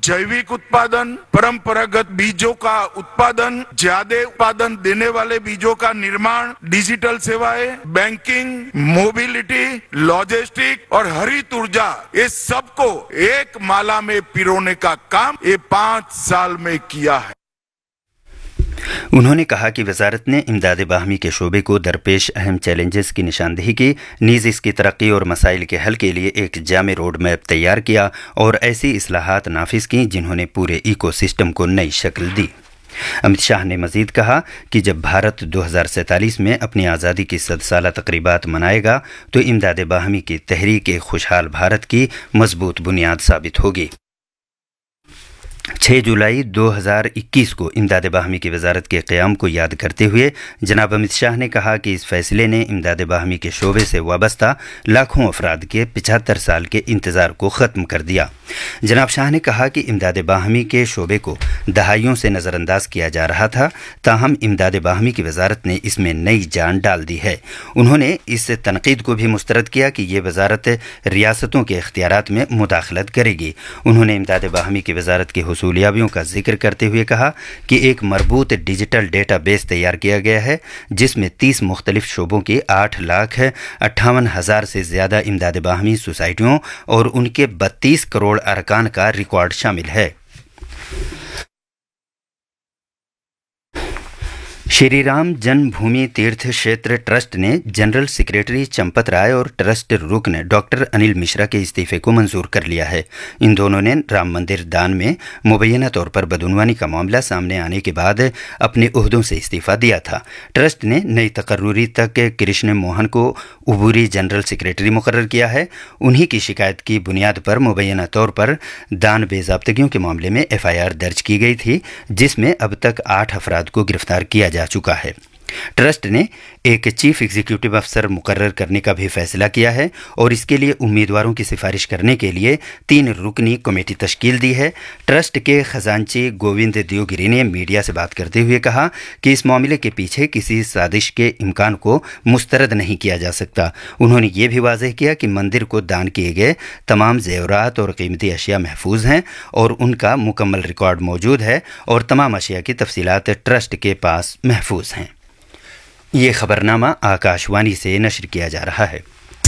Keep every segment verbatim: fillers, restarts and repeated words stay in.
जैविक उत्पादन, परंपरागत बीजों का उत्पादन, ज्यादा उत्पादन देने वाले बीजों का निर्माण, डिजिटल सेवाएं, बैंकिंग, मोबिलिटी, लॉजिस्टिक और हरित ऊर्जा, ये सबको एक माला में पिरोने का काम ये पांच साल में किया है। उन्होंने कहा कि वजारत ने इमदाद बाहमी के शोबे को दरपेश अहम चैलेंजेस की निशानदेही की, नीज़ इसकी तरक्की और मसाइल के हल के लिए एक जामे रोड मैप तैयार किया और ऐसी इस्लाहात नाफिज की जिन्होंने पूरे इको सिस्टम को नई शक्ल दी। अमित शाह ने मजीद कहा कि जब भारत दो हज़ार सैंतालीस में अपनी आज़ादी की सद साला तकरीबात मनाएगा तो इमदाद बाहमी की तहरीक एक खुशहाल भारत की मजबूत बुनियाद साबित होगी। छह जुलाई दो हज़ार इक्कीस को इमदाद बाहमी की वजारत के क़याम को याद करते हुए जनाब अमित शाह ने कहा कि इस फैसले ने इमदाद बाहमी के शोबे से वाबस्ता लाखों अफराद के पचहत्तर साल के इंतज़ार को ख़त्म कर दिया। जनाब शाह ने कहा कि इमदाद बाहमी के शोबे को दहाइयों से नज़रअंदाज किया जा रहा था, ताहम इमदाद बाहमी की वजारत ने इसमें नई जान डाल दी है। उन्होंने इस तनकीद को भी मुस्तरद किया कि ये वजारत रियासतों के इख्तियारात में मुदाखलत करेगी। उन्होंने इमदाद बाहमी की वजारत की हुसूलियाबियों का जिक्र करते हुए कहा कि एक मरबूत डिजिटल डेटा बेस तैयार किया गया है जिसमें तीस मुख्तलिफ शोबों की आठ लाख अट्ठावन हज़ार से ज़्यादा इमदाद बाहमी सोसाइटियों और उनके बत्तीस करोड़ अरकान का रिकॉर्ड शामिल है। श्री राम जन्मभूमि तीर्थ क्षेत्र ट्रस्ट ने जनरल सेक्रेटरी चंपत राय और ट्रस्ट रुकन डॉक्टर अनिल मिश्रा के इस्तीफे को मंजूर कर लिया है। इन दोनों ने राम मंदिर दान में मुबैना तौर पर बदउनवानी का मामला सामने आने के बाद अपने ओहदों से इस्तीफा दिया था। ट्रस्ट ने नई तकर्रुरी तक कृष्ण मोहन को उबूरी जनरल सेक्रेटरी मुकर्रर किया है। उन्हीं की शिकायत की बुनियाद पर मुबैना तौर पर दान बेज़ाब्तगियों के मामले में एफ आई आर दर्ज की गई थी, जिसमें अब तक आठ अफराद को गिरफ्तार किया जा चुका है। ट्रस्ट ने एक चीफ एग्जीक्यूटिव अफसर मुकर्रर करने का भी फैसला किया है और इसके लिए उम्मीदवारों की सिफारिश करने के लिए तीन रुकनी कमेटी तश्कील दी है। ट्रस्ट के खजांची गोविंद देवगिरी ने मीडिया से बात करते हुए कहा कि इस मामले के पीछे किसी साजिश के इम्कान को मुस्तरद नहीं किया जा सकता। उन्होंने ये भी वाज़ेह किया कि मंदिर को दान किए गए तमाम ज़ेवरात और कीमती अशिया महफूज हैं और उनका मुकम्मल रिकॉर्ड मौजूद है और तमाम अशिया की तफसीलात ट्रस्ट के पास महफूज हैं। ये खबरनामा आकाशवाणी से नशर किया जा रहा है।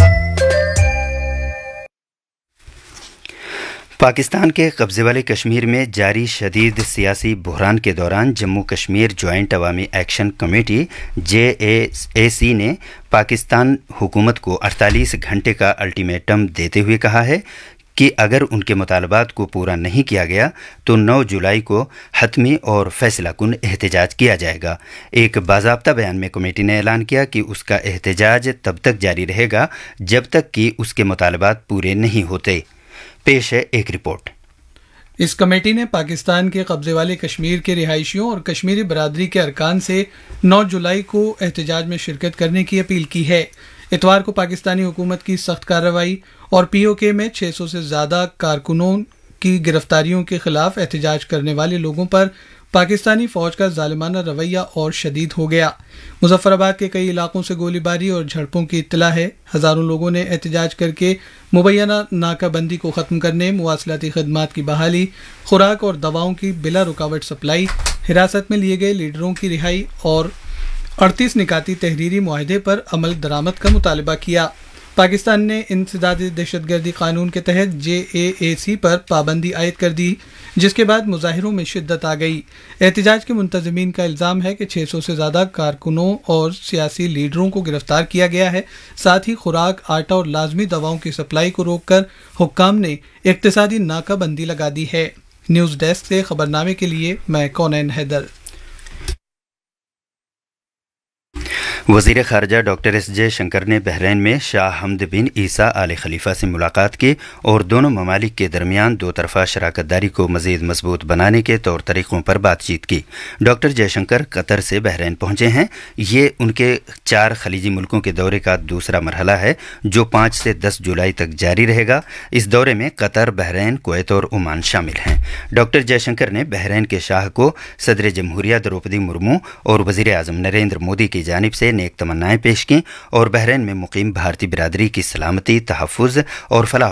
पाकिस्तान के कब्ज़े वाले कश्मीर में जारी शदीद सियासी बहरान के दौरान जम्मू कश्मीर जॉइंट अवामी एक्शन कमेटी जे ए सी ने पाकिस्तान हुकूमत को अड़तालीस घंटे का अल्टीमेटम देते हुए कहा है कि अगर उनके मुतालबात को पूरा नहीं किया गया तो नौ जुलाई को हतमी और फैसला कुन एहतजाज किया जाएगा। एक बाज़ाब्ता बयान में कमेटी ने ऐलान किया कि उसका एहतजाज तब तक जारी रहेगा जब तक कि उसके मुतालबात पूरे नहीं होते। पेश है एक रिपोर्ट। इस कमेटी ने पाकिस्तान के कब्जे वाले कश्मीर के रिहायशियों और कश्मीरी बरादरी के अरकान से नौ जुलाई को एहतजाज में शिरकत करने की अपील की है। इतवार को पाकिस्तानी हुकूमत की सख्त कार्रवाई और पी ओ के में छह सौ से ज़्यादा कारकुनों की गिरफ्तारियों के खिलाफ एहतजाज करने वाले लोगों पर पाकिस्तानी फौज का जालिमाना रवैया और शदीद हो गया। मुजफ्फराबाद के कई इलाकों से गोलीबारी और झड़पों की इत्तला है। हज़ारों लोगों ने एहतजाज करके मुबैना नाकाबंदी को ख़त्म करने, मुवासलाती खदमात की बहाली, खुराक और दवाओं की बिला रुकावट सप्लाई, हिरासत में लिए गए लीडरों की रिहाई और अड़तीस निकाती तहरीरी मुआहदे पर अमल दरामद का मुतालबा किया। पाकिस्तान ने इंसदादी दहशतगर्दी कानून के तहत जे ए ए सी पर पाबंदी आयद कर दी, जिसके बाद मुजाहिरों में शिद्दत आ गई। एहतजाज के मुंतज़मीन का इल्ज़ाम है कि छह सौ से ज़्यादा कारकुनों और सियासी लीडरों को गिरफ्तार किया गया है। साथ ही खुराक, आटा और लाजमी दवाओं की सप्लाई को रोककर हुक्काम ने इक़्तिसादी नाकाबंदी लगा दी है। न्यूज़ डेस्क से खबरनामे के लिए मैं कौनैन हैदर। वज़ीर ख़ारजा डॉक्टर एस जय शंकर ने बहरीन में शाह हमद बिन ईसा आल खलीफा से मुलाकात की और दोनों ममालिक के दरमियान दो तरफ़ा शराकत दारी को मज़ीद मजबूत बनाने के तौर तरीक़ों पर बातचीत की। डॉक्टर जयशंकर कतर से बहरीन पहुँचे हैं। ये उनके चार खलीजी मुल्कों के दौरे का दूसरा मरहला है जो पाँच से दस जुलाई तक जारी रहेगा। इस दौरे में कतर, बहरीन, कुवैत और ओमान शामिल हैं। डॉक्टर जयशंकर ने बहरीन के शाह को सदर जमहूरिया द्रौपदी मुर्मू और वज़ीर आज़म नरेंद्र मोदी की जानिब से नेक तमन्नाएं पेश की और बहरीन में मुकीम भारतीय बिरादरी की सलामती, तहफ़्फ़ुज़ और फलाह